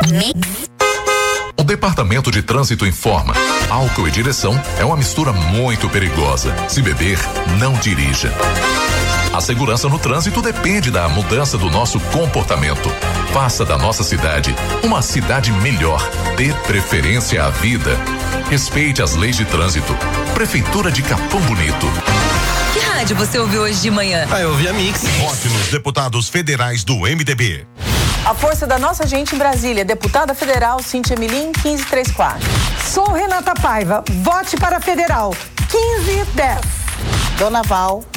O Departamento de Trânsito informa: álcool e direção é uma mistura muito perigosa. Se beber, não dirija. A segurança no trânsito depende da mudança do nosso comportamento. Faça da nossa cidade uma cidade melhor. Dê preferência à vida. Respeite as leis de trânsito. Prefeitura de Capão Bonito. Que rádio você ouviu hoje de manhã? Eu ouvi a Mix. Vote nos deputados federais do MDB. A força da nossa gente em Brasília, deputada federal Cíntia Milim, 1534. Sou Renata Paiva, vote para federal, 1510. Dona Val,